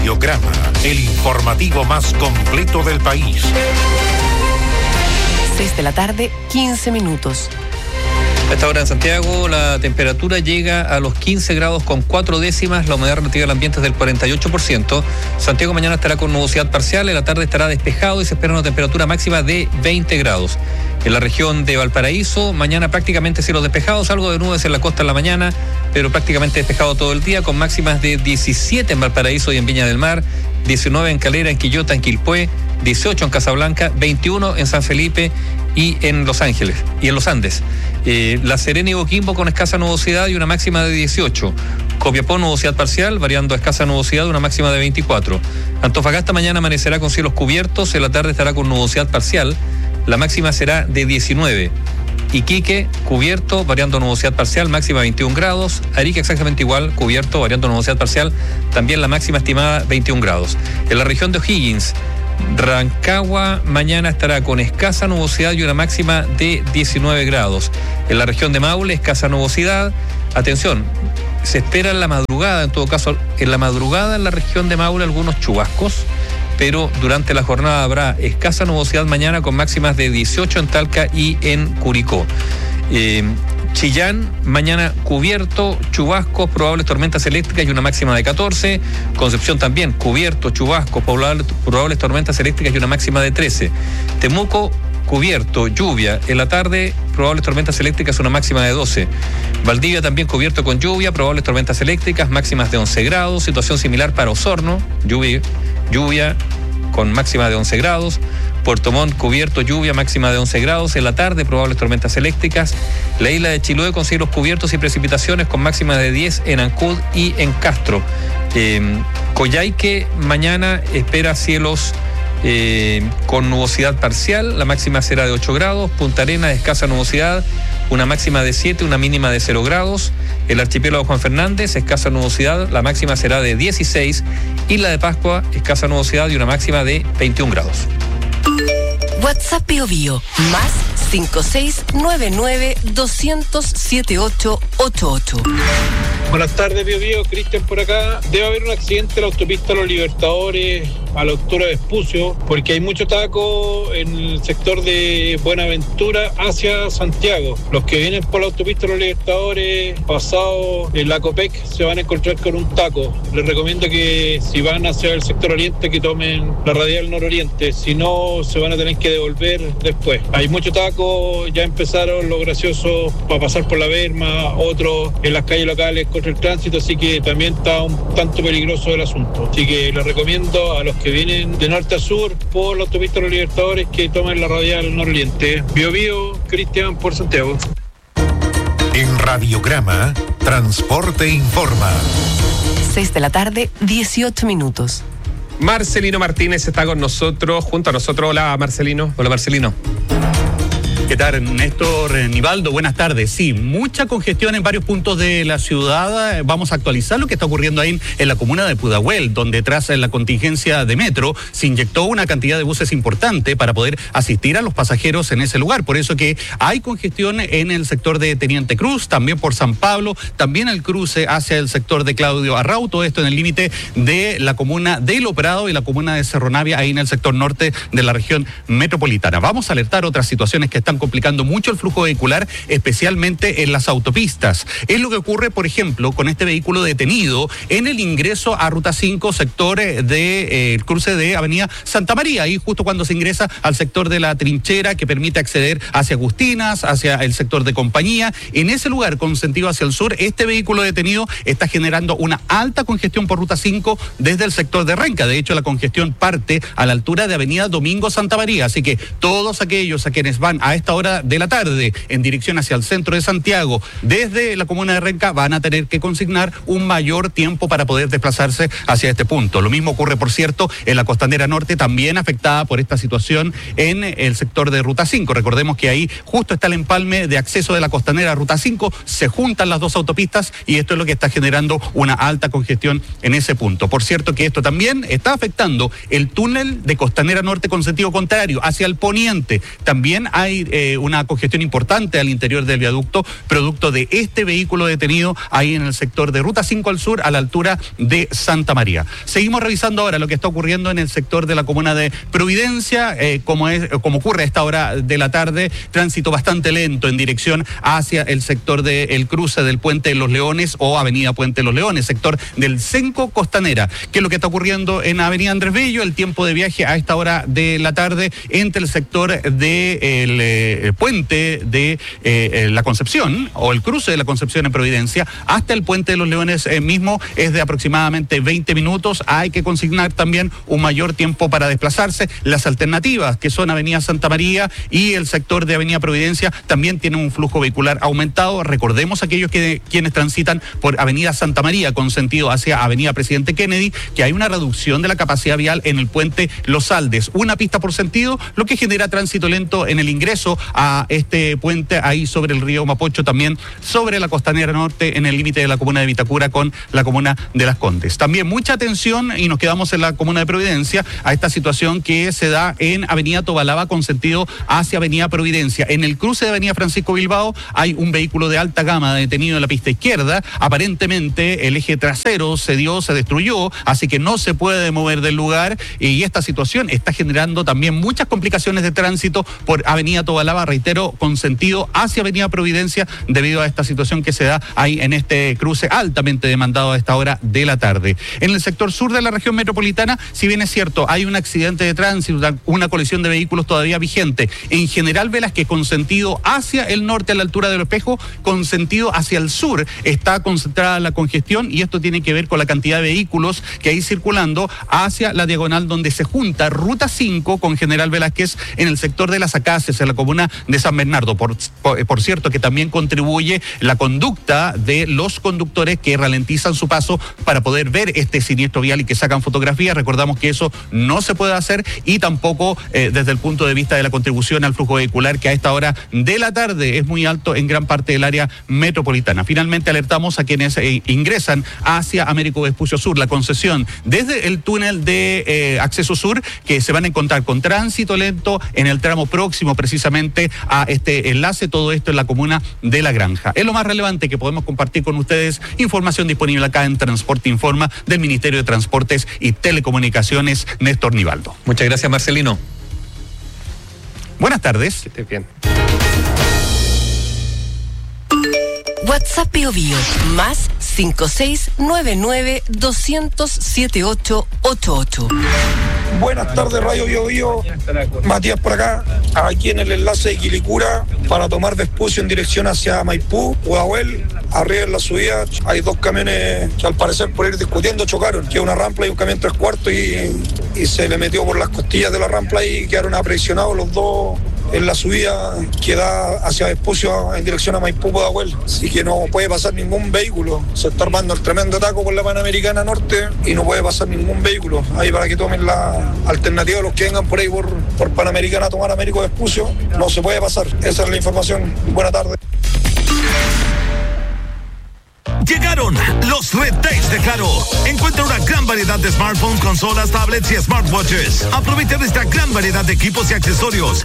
Radiograma, el informativo más completo del país. 6:15 p.m. A esta hora en Santiago la temperatura llega a los 15 grados con 4 décimas, la humedad relativa del ambiente es del 48%. Santiago mañana estará con nubosidad parcial, en la tarde estará despejado y se espera una temperatura máxima de 20 grados. En la región de Valparaíso, mañana prácticamente cielos despejados, algo de nubes en la costa en la mañana, pero prácticamente despejado todo el día, con máximas de 17 en Valparaíso y en Viña del Mar, 19 en Calera, en Quillota, en Quilpué, 18 en Casablanca, 21 en San Felipe y en Los Ángeles y en los Andes. La Serena y Coquimbo con escasa nubosidad y una máxima de 18. Copiapó nubosidad parcial, variando a escasa nubosidad, una máxima de 24. Antofagasta mañana amanecerá con cielos cubiertos, en la tarde estará con nubosidad parcial, la máxima será de 19. Iquique, cubierto, variando nubosidad parcial, máxima 21 grados. Arica exactamente igual, cubierto, variando nubosidad parcial, también la máxima estimada 21 grados. En la región de O'Higgins, Rancagua mañana estará con escasa nubosidad y una máxima de 19 grados. En la región de Maule, escasa nubosidad. Atención, se espera en la madrugada, en todo caso, en la madrugada en la región de Maule algunos chubascos, pero durante la jornada habrá escasa nubosidad mañana con máximas de 18 en Talca y en Curicó. Chillán, mañana cubierto, chubascos, probables tormentas eléctricas y una máxima de 14. Concepción también, cubierto, chubascos, probables tormentas eléctricas y una máxima de 13. Temuco, cubierto, lluvia. En la tarde, probables tormentas eléctricas, una máxima de 12. Valdivia también cubierto con lluvia, probables tormentas eléctricas, máximas de 11 grados. Situación similar para Osorno, lluvia con máxima de 11 grados. Puerto Montt, cubierto, lluvia, máxima de 11 grados. En la tarde, probables tormentas eléctricas. La isla de Chiloé con cielos cubiertos y precipitaciones con máxima de 10 en Ancud y en Castro. Coyhaique, mañana espera cielos con nubosidad parcial. La máxima será de 8 grados. Punta Arenas, escasa nubosidad, una máxima de 7, una mínima de 0 grados. El archipiélago Juan Fernández, escasa nubosidad, la máxima será de 16. Isla de Pascua, escasa nubosidad y una máxima de 21 grados. WhatsApp Bio Bio, más 5699-200-7888. Buenas tardes, Bio Bio, Cristian por acá. Debe haber un accidente en la autopista Los Libertadores a la altura de Vespucio, porque hay mucho taco en el sector de Buenaventura hacia Santiago. Los que vienen por la autopista Los Libertadores, pasado en la Copec, se van a encontrar con un taco. Les recomiendo que si van hacia el sector oriente, que tomen la radial nororiente, si no, se van a tener que devolver después. Hay mucho taco, ya empezaron los graciosos para pasar por la Berma, otros en las calles locales contra el tránsito, así que también está un tanto peligroso el asunto. Así que les recomiendo a los que vienen de norte a sur por la autopista Los Libertadores que tomen la radial nororiente. Bio Bio, Cristian por Santiago. En Radiograma, Transporte Informa. 6:18 p.m. Marcelino Martínez está con nosotros, junto a nosotros. Hola, Marcelino. Hola, Marcelino. ¿Qué tal, Néstor, Nivaldo? Buenas tardes. Sí, mucha congestión en varios puntos de la ciudad. Vamos a actualizar lo que está ocurriendo ahí en la comuna de Pudahuel, donde tras la contingencia de metro se inyectó una cantidad de buses importante para poder asistir a los pasajeros en ese lugar. Por eso que hay congestión en el sector de Teniente Cruz, también por San Pablo, también el cruce hacia el sector de Claudio Arrau, todo esto en el límite de la comuna de Lo Prado y la comuna de Cerro Navia, ahí en el sector norte de la región metropolitana. Vamos a alertar otras situaciones que están complicando mucho el flujo vehicular, especialmente en las autopistas. Es lo que ocurre, por ejemplo, con este vehículo detenido en el ingreso a Ruta 5, sector de el cruce de Avenida Santa María, ahí justo cuando se ingresa al sector de la Trinchera, que permite acceder hacia Agustinas, hacia el sector de Compañía. En ese lugar, con sentido hacia el sur, este vehículo detenido está generando una alta congestión por Ruta 5 desde el sector de Renca. De hecho, la congestión parte a la altura de Avenida Domingo Santa María, así que todos aquellos a quienes van a esta hora de la tarde en dirección hacia el centro de Santiago desde la comuna de Renca van a tener que consignar un mayor tiempo para poder desplazarse hacia este punto. Lo mismo ocurre, por cierto, en la Costanera Norte, también afectada por esta situación en el sector de Ruta 5. Recordemos que ahí justo está el empalme de acceso de la Costanera a Ruta 5, se juntan las dos autopistas y esto es lo que está generando una alta congestión en ese punto. Por cierto que esto también está afectando el túnel de Costanera Norte con sentido contrario, hacia el poniente. También hay una congestión importante al interior del viaducto, producto de este vehículo detenido ahí en el sector de Ruta 5 al sur, a la altura de Santa María. Seguimos revisando ahora lo que está ocurriendo en el sector de la comuna de Providencia, como ocurre a esta hora de la tarde, tránsito bastante lento en dirección hacia el sector del cruce del Puente de los Leones o Avenida Puente de los Leones, sector del Cenco Costanera. ¿Qué es lo que está ocurriendo en Avenida Andrés Bello? El tiempo de viaje a esta hora de la tarde entre el sector del puente de la Concepción o el cruce de la Concepción en Providencia hasta el Puente de los Leones mismo es de aproximadamente 20 minutos. Hay que consignar también un mayor tiempo para desplazarse. Las alternativas, que son Avenida Santa María y el sector de Avenida Providencia, también tienen un flujo vehicular aumentado. Recordemos aquellos quienes transitan por Avenida Santa María con sentido hacia Avenida Presidente Kennedy, que hay una reducción de la capacidad vial en el puente Los Aldes, una pista por sentido, lo que genera tránsito lento en el ingreso a este puente ahí sobre el río Mapocho, también sobre la Costanera Norte en el límite de la comuna de Vitacura con la comuna de Las Condes. También mucha atención, y nos quedamos en la comuna de Providencia, a esta situación que se da en Avenida Tobalaba con sentido hacia Avenida Providencia. En el cruce de Avenida Francisco Bilbao hay un vehículo de alta gama detenido en la pista izquierda. Aparentemente el eje trasero se destruyó, así que no se puede mover del lugar, y esta situación está generando también muchas complicaciones de tránsito por Avenida Tobalaba, reitero, con sentido hacia Avenida Providencia, debido a esta situación que se da ahí en este cruce altamente demandado a esta hora de la tarde. En el sector sur de la región metropolitana, si bien es cierto, hay un accidente de tránsito, una colisión de vehículos todavía vigente. En General Velázquez, con sentido hacia el norte a la altura del Espejo, con sentido hacia el sur, está concentrada la congestión, y esto tiene que ver con la cantidad de vehículos que hay circulando hacia la diagonal donde se junta Ruta 5 con General Velázquez en el sector de Las Acacias, en la comuna de San Bernardo. Por cierto, que también contribuye la conducta de los conductores que ralentizan su paso para poder ver este siniestro vial y que sacan fotografías. Recordamos que eso no se puede hacer, y tampoco desde el punto de vista de la contribución al flujo vehicular, que a esta hora de la tarde es muy alto en gran parte del área metropolitana. Finalmente alertamos a quienes ingresan hacia Américo Vespucio Sur, la concesión desde el túnel de acceso sur, que se van a encontrar con tránsito lento en el tramo próximo precisamente a este enlace. Todo esto en la comuna de La Granja. Es lo más relevante que podemos compartir con ustedes. Información disponible acá en Transporte Informa del Ministerio de Transportes y Telecomunicaciones, Néstor Nivaldo. Muchas gracias, Marcelino. Buenas tardes. Que estés bien. WhatsApp Bio Bio, más 5699-200-7888. Buenas tardes, Radio Bio Bio. Matías por acá, aquí en el enlace de Quilicura, para tomar Vespucio en dirección hacia Maipú, Pudahuel. Arriba en la subida hay dos camiones que al parecer por ir discutiendo chocaron, que una rampla y un camión 3/4, y se le metió por las costillas de la rampla y quedaron aprisionados los dos en la subida que da hacia Vespucio en dirección a Maipú, Pudahuel. Así que no puede pasar ningún vehículo. Se está armando el tremendo taco por la Panamericana Norte y no puede pasar ningún vehículo. Ahí para que tomen la alternativa los que vengan por ahí por Panamericana a tomar Américo Vespucio, no se puede pasar. Esa es la información. Buena tarde. Llegaron los Red Days de Claro. Encuentra una gran variedad de smartphones, consolas, tablets y smartwatches. Aprovecha de esta gran variedad de equipos y accesorios